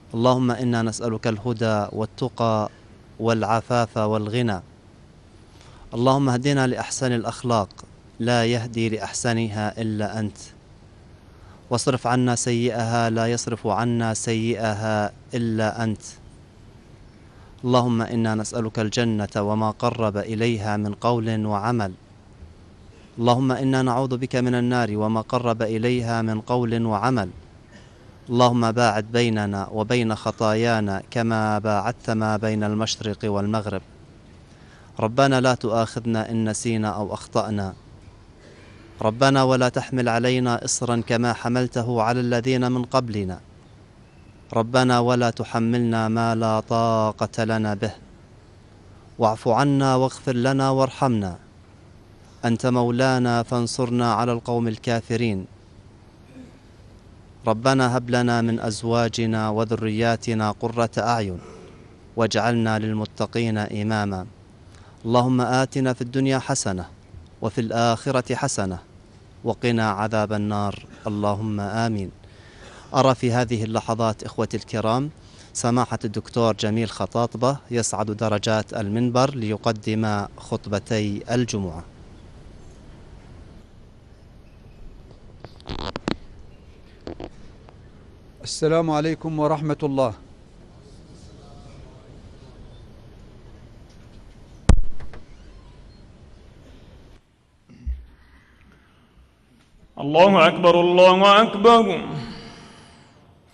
اللهم إنا نسألك الهدى والتقى والعفاف والغنى. اللهم اهدنا لأحسن الأخلاق، لا يهدي لأحسنها إلا أنت، واصرف عنا سيئها، لا يصرف عنا سيئها إلا أنت. اللهم إنا نسألك الجنة وما قرب إليها من قول وعمل. اللهم إنا نعوذ بك من النار وما قرب إليها من قول وعمل. اللهم باعد بيننا وبين خطايانا كما باعدت ما بين المشرق والمغرب. ربنا لا تؤاخذنا إن نسينا أو أخطأنا. ربنا ولا تحمل علينا إصرا كما حملته على الذين من قبلنا. ربنا ولا تحملنا ما لا طاقة لنا به. واعف عنا واغفر لنا وارحمنا، أنت مولانا فانصرنا على القوم الكافرين. ربنا هب لنا من أزواجنا وذرياتنا قرة أعين واجعلنا للمتقين إماما. اللهم آتنا في الدنيا حسنة وفي الآخرة حسنة وقنا عذاب النار، اللهم آمين. أرى في هذه اللحظات إخوتي الكرام سماحة الدكتور جميل خطاطبة يصعد درجات المنبر ليقدم خطبتي الجمعة. السلام عليكم ورحمة الله. الله أكبر الله أكبر.